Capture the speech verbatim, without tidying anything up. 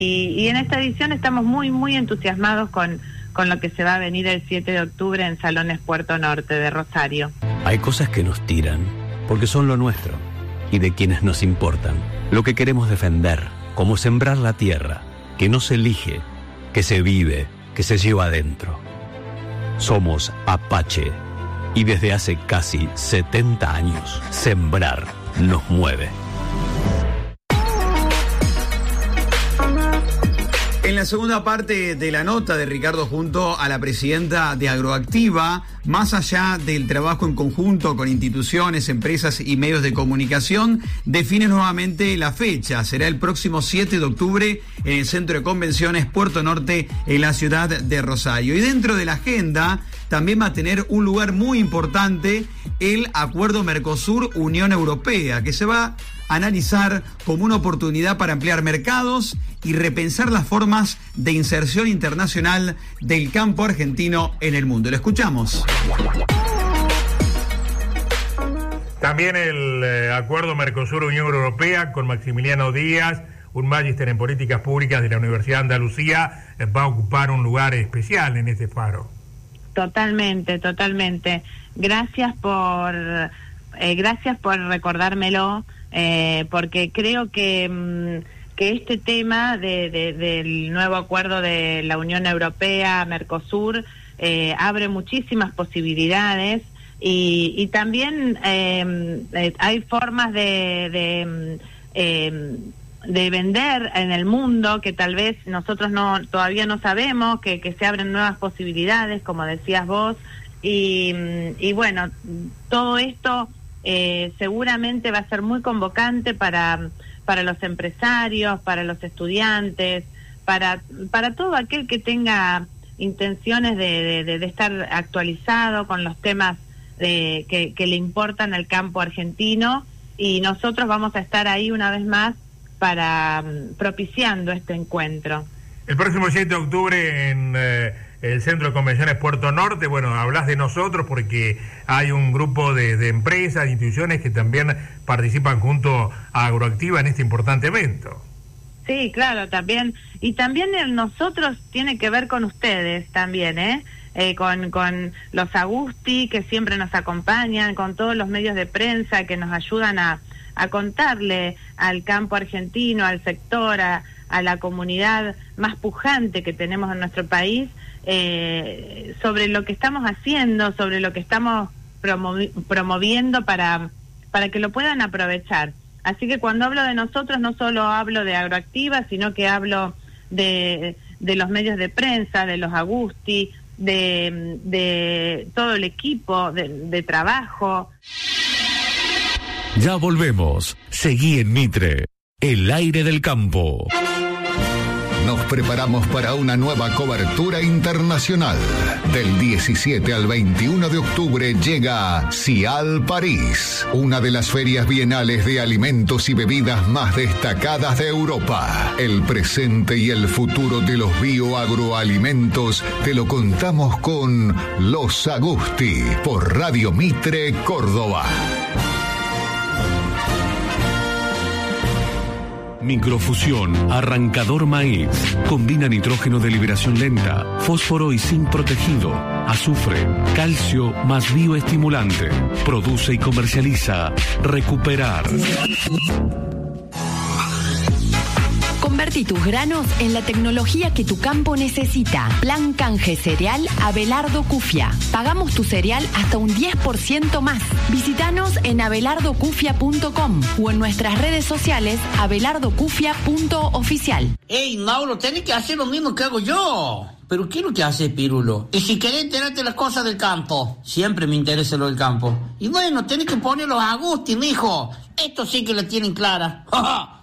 Y, y en esta edición estamos muy, muy entusiasmados con, con lo que se va a venir el siete de octubre en Salones Puerto Norte de Rosario. Hay cosas que nos tiran porque son lo nuestro y de quienes nos importan. Lo que queremos defender, como sembrar la tierra, que no se elige, que se vive, que se lleva adentro. Somos Apache y desde hace casi setenta años, sembrar nos mueve. En la segunda parte de la nota de Ricardo junto a la presidenta de Agroactiva, más allá del trabajo en conjunto con instituciones, empresas y medios de comunicación, define nuevamente la fecha. Será el próximo siete de octubre en el Centro de Convenciones Puerto Norte en la ciudad de Rosario. Y dentro de la agenda también va a tener un lugar muy importante el Acuerdo Mercosur-Unión Europea, que se va a analizar como una oportunidad para ampliar mercados y repensar las formas de inserción internacional del campo argentino en el mundo. Lo escuchamos. También el eh, Acuerdo Mercosur-Unión Europea con Maximiliano Díaz, un magíster en políticas públicas de la Universidad de Andalucía, eh, va a ocupar un lugar especial en este faro. Totalmente, totalmente. Gracias por, eh, gracias por recordármelo, eh, porque creo que... Mmm, que este tema de, de, del nuevo acuerdo de la Unión Europea, Mercosur, eh, abre muchísimas posibilidades y, y también eh, eh, hay formas de, de, eh, de vender en el mundo que tal vez nosotros no todavía no sabemos, que, que se abren nuevas posibilidades, como decías vos, y, y bueno, todo esto eh, seguramente va a ser muy convocante para... para los empresarios, para los estudiantes, para para todo aquel que tenga intenciones de, de, de estar actualizado con los temas de, que, que le importan al campo argentino, y nosotros vamos a estar ahí una vez más para um, propiciando este encuentro. El próximo siete de octubre en eh, el Centro de Convenciones Puerto Norte, bueno, hablas de nosotros porque hay un grupo de, de empresas, de instituciones que también participan junto a Agroactiva en este importante evento. Sí, claro, también. Y también el nosotros tiene que ver con ustedes también, ¿eh? Eh, con, con los Agusti que siempre nos acompañan, con todos los medios de prensa que nos ayudan a, a contarle al campo argentino, al sector, a, a la comunidad más pujante que tenemos en nuestro país, eh, sobre lo que estamos haciendo, sobre lo que estamos promovi- promoviendo para, para que lo puedan aprovechar. Así que cuando hablo de nosotros no solo hablo de Agroactiva, sino que hablo de, de los medios de prensa, de los Agusti, de, de todo el equipo de, de trabajo. Ya volvemos. Seguí en Mitre, el aire del campo. Nos preparamos para una nueva cobertura internacional. Del diecisiete al veintiuno de octubre llega Cial París, una de las ferias bienales de alimentos y bebidas más destacadas de Europa. El presente y el futuro de los bioagroalimentos te lo contamos con Los Agusti por Radio Mitre, Córdoba. Microfusión, arrancador maíz. Combina nitrógeno de liberación lenta, fósforo y zinc protegido, azufre, calcio más bioestimulante. Produce y comercializa Recuperar. Convertí tus granos en la tecnología que tu campo necesita. Plan Canje Cereal Abelardo Cufia. Pagamos tu cereal hasta un diez por ciento más. Visítanos en abelardo cufia punto com o en nuestras redes sociales abelardo cufia punto oficial. Ey, Mauro, tenés que hacer lo mismo que hago yo. ¿Pero qué es lo que hace Pirulo? Y si querés enterarte de las cosas del campo. Siempre me interesa lo del campo. Y bueno, tenés que poner los Agusti, mijo. Esto sí que la tienen clara. ¡Ja, ja!